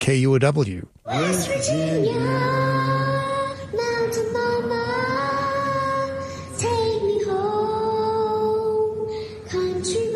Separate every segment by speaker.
Speaker 1: KUOW.
Speaker 2: West Virginia, Mountain Mama, take me home, country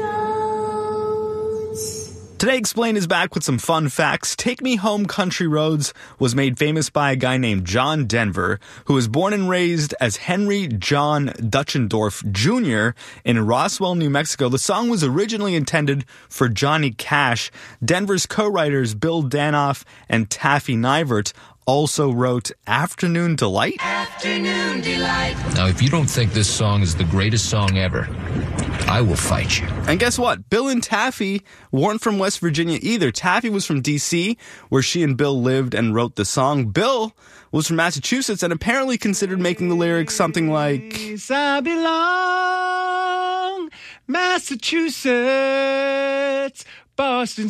Speaker 2: roads.
Speaker 3: Today Explained is back with some fun facts. Take Me Home Country Roads was made famous by a guy named John Denver, who was born and raised as Henry John Dutchendorf Jr. in Roswell, New Mexico. The song was originally intended for Johnny Cash. Denver's co-writers Bill Danoff and Taffy Nivert also wrote Afternoon Delight.
Speaker 4: Afternoon Delight.
Speaker 5: Now, if you don't think this song is the greatest song ever, I will fight you.
Speaker 3: And guess what? Bill and Taffy weren't from West Virginia either. Taffy was from D.C., where she and Bill lived and wrote the song. Bill was from Massachusetts and apparently considered making the lyrics something like,
Speaker 6: I belong, Massachusetts, Boston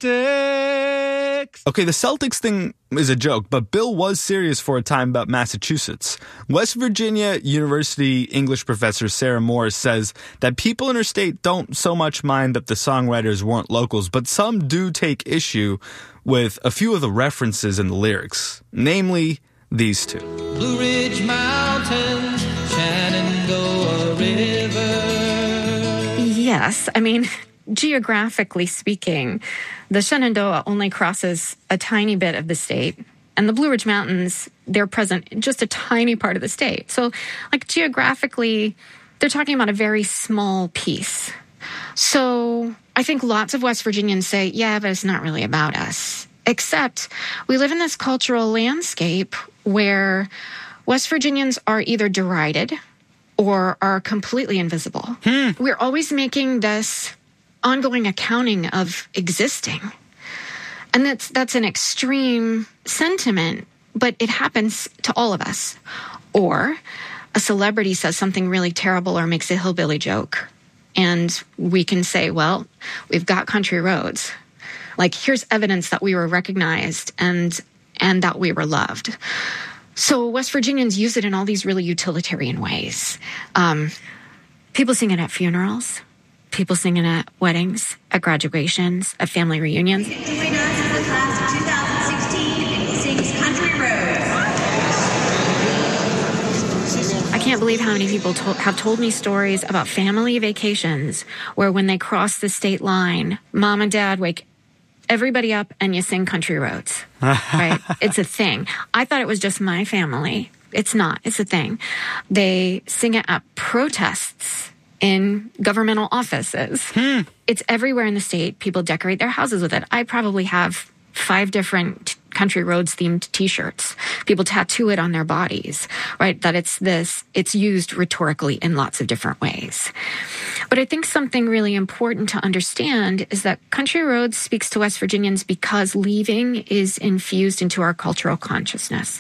Speaker 6: Celtics.
Speaker 3: Okay, the Celtics thing is a joke, but Bill was serious for a time about Massachusetts. West Virginia University English professor Sarah Morris says that people in her state don't so much mind that the songwriters weren't locals, but some do take issue with a few of the references in the lyrics, namely these two.
Speaker 4: Blue Ridge Mountains, Shenandoah River.
Speaker 7: Yes, I mean, geographically speaking, the Shenandoah only crosses a tiny bit of the state, and the Blue Ridge Mountains, they're present in just a tiny part of the state. So, like, geographically, they're talking about a very small piece. So I think lots of West Virginians say, yeah, but it's not really about us. Except we live in this cultural landscape where West Virginians are either derided or are completely invisible. We're always making this ongoing accounting of existing. And that's an extreme sentiment, but it happens to all of us. Or a celebrity says something really terrible or makes a hillbilly joke, and we can say, well, we've got country roads. Like, here's evidence that we were recognized and that we were loved. So West Virginians use it in all these really utilitarian ways. People sing it at funerals. People sing it at weddings, at graduations, at family reunions.
Speaker 2: Winner for the class of 2016 sings Country Roads.
Speaker 7: I can't believe how many people have told me stories about family vacations where when they cross the state line, mom and dad wake everybody up and you sing Country Roads, right? It's a thing. I thought it was just my family. It's not. It's a thing. They sing it at protests in governmental offices. It's everywhere in the state. People decorate their houses with it. I probably have 5 different Country Roads themed t-shirts. People tattoo it on their bodies, right? That it's used rhetorically in lots of different ways. But I think something really important to understand is that Country Roads speaks to West Virginians because leaving is infused into our cultural consciousness.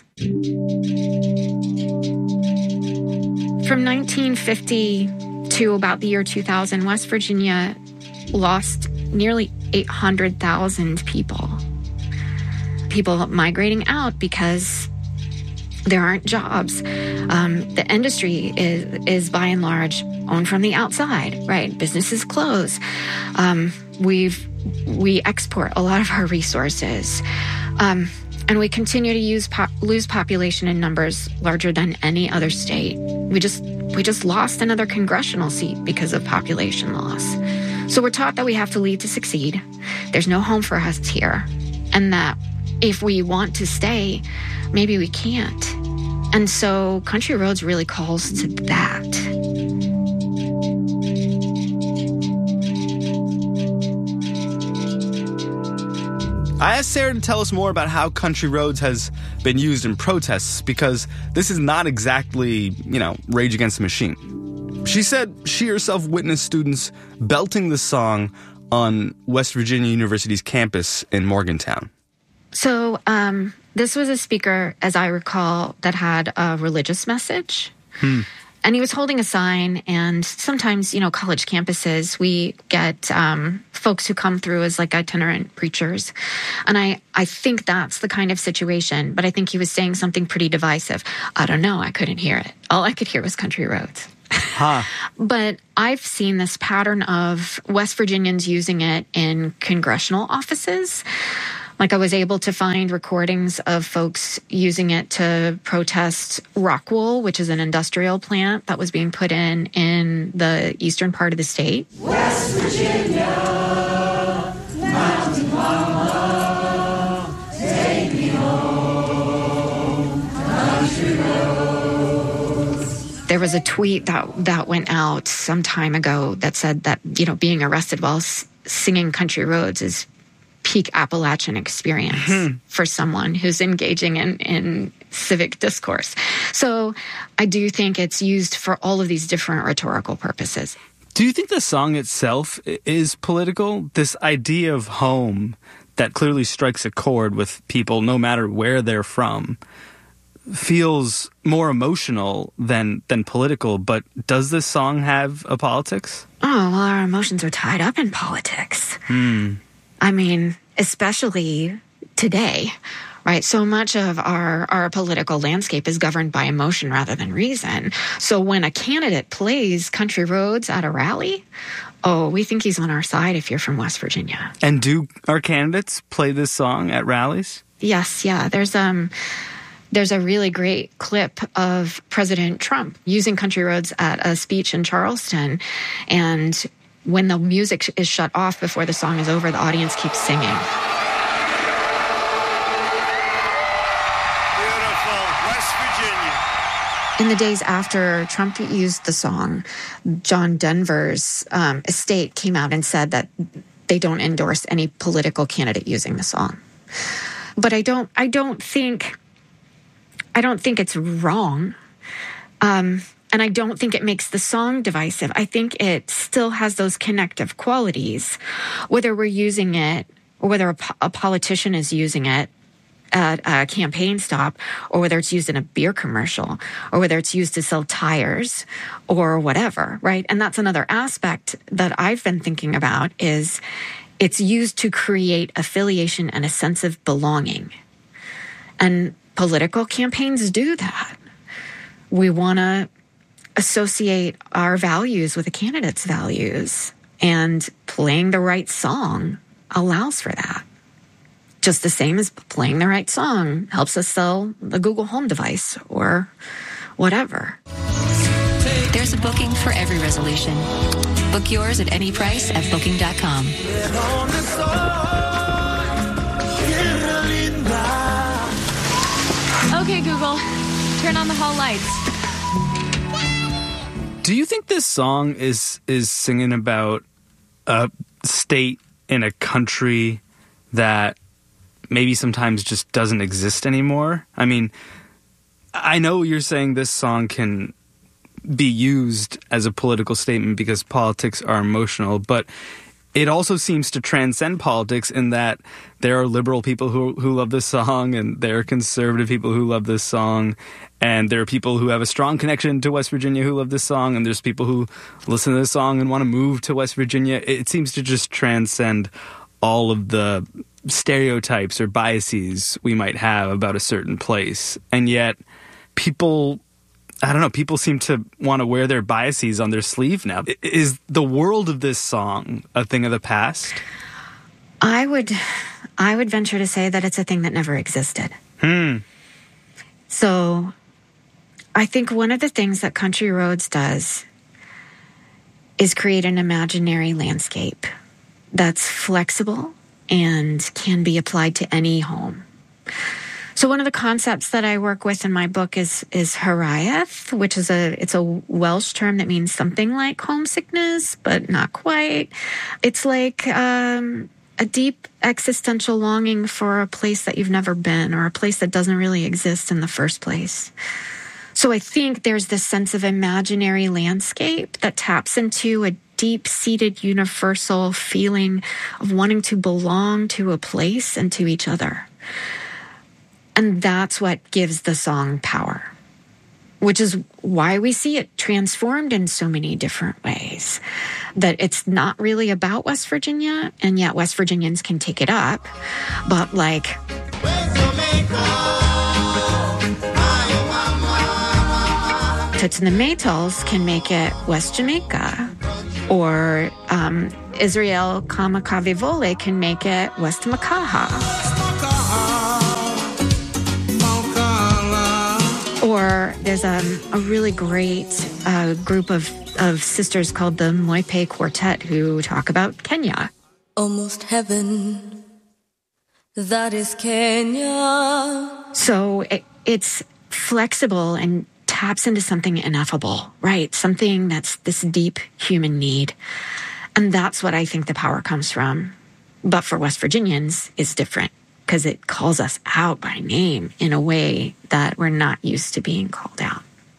Speaker 7: From 1950 to about the year 2000, West Virginia lost nearly 800,000 people. People migrating out because there aren't jobs. The industry is by and large owned from the outside, right? Businesses close. We export a lot of our resources. And we continue to lose population in numbers larger than any other state. We just lost another congressional seat because of population loss. So we're taught that we have to leave to succeed. There's no home for us here. And that if we want to stay, maybe we can't. And so Country Roads really calls to that.
Speaker 3: I asked Sarah to tell us more about how Country Roads has been used in protests, because this is not exactly, Rage Against the Machine. She said she herself witnessed students belting the song on West Virginia University's campus in Morgantown.
Speaker 7: So this was a speaker, as I recall, that had a religious message. And he was holding a sign, and sometimes, college campuses, we get folks who come through as like itinerant preachers. And I think that's the kind of situation, but I think he was saying something pretty divisive. I don't know. I couldn't hear it. All I could hear was Country Roads. But I've seen this pattern of West Virginians using it in congressional offices Like, I was able to find recordings of folks using it to protest Rockwool, which is an industrial plant that was being put in the eastern part of the state.
Speaker 4: West Virginia, Mountain Mama, take me home, country roads.
Speaker 7: There was a tweet that went out some time ago that said that, being arrested while singing Country Roads is peak Appalachian experience for someone who's engaging in civic discourse. So I do think it's used for all of these different rhetorical purposes.
Speaker 3: Do you think the song itself is political? This idea of home that clearly strikes a chord with people no matter where they're from feels more emotional than political, but does this song have a politics?
Speaker 7: Oh, well, our emotions are tied up in politics. I mean, especially today, right? So much of our political landscape is governed by emotion rather than reason. So when a candidate plays Country Roads at a rally, we think he's on our side if you're from West Virginia.
Speaker 3: And do our candidates play this song at rallies?
Speaker 7: Yes, yeah. There's a really great clip of President Trump using Country Roads at a speech in Charleston, and when the music is shut off before the song is over, the audience keeps singing.
Speaker 1: Beautiful, West Virginia.
Speaker 7: In the days after Trump used the song, John Denver's estate came out and said that they don't endorse any political candidate using the song. But I don't think it's wrong. And I don't think it makes the song divisive. I think it still has those connective qualities, whether we're using it or whether a politician is using it at a campaign stop, or whether it's used in a beer commercial, or whether it's used to sell tires or whatever, right? And that's another aspect that I've been thinking about is it's used to create affiliation and a sense of belonging. And political campaigns do that. We want to associate our values with a candidate's values, and playing the right song allows for that. Just the same as playing the right song helps us sell the Google Home device or whatever.
Speaker 2: There's a booking for every resolution. Book yours at any price at Booking.com.
Speaker 8: Okay, Google, turn on the hall lights.
Speaker 3: Do you think this song is singing about a state in a country that maybe sometimes just doesn't exist anymore? I mean, I know you're saying this song can be used as a political statement because politics are emotional, but it also seems to transcend politics in that there are liberal people who love this song, and there are conservative people who love this song, and there are people who have a strong connection to West Virginia who love this song, and there's people who listen to this song and want to move to West Virginia. It seems to just transcend all of the stereotypes or biases we might have about a certain place. And yet people seem to want to wear their biases on their sleeve now. Is the world of this song a thing of the past?
Speaker 7: I would venture to say that it's a thing that never existed. So I think one of the things that Country Roads does is create an imaginary landscape that's flexible and can be applied to any home. So one of the concepts that I work with in my book is Hiraeth, which is it's a Welsh term that means something like homesickness, but not quite. It's like a deep existential longing for a place that you've never been, or a place that doesn't really exist in the first place. So I think there's this sense of imaginary landscape that taps into a deep-seated universal feeling of wanting to belong to a place and to each other. And that's what gives the song power, which is why we see it transformed in so many different ways. That it's not really about West Virginia, and yet West Virginians can take it up. But like, Toots and the Maytals can make it West Jamaica, or Israel Kamakawiwo'ole can make it West Makaha. There's a really great group of sisters called the Moipe Quartet who talk about Kenya.
Speaker 9: Almost heaven, that is Kenya.
Speaker 7: So it's flexible and taps into something ineffable, right? Something that's this deep human need. And that's what I think the power comes from. But for West Virginians, it's different because it calls us out by name in a way that we're not used to being called out.